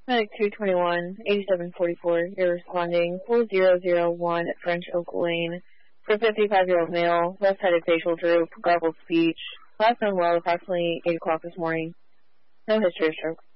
Medic 221, 8744, you're responding 4001 at French Oak Lane for a 55-year-old male, left-sided facial droop, garbled speech, last known well approximately 8 o'clock this morning. No history of stroke.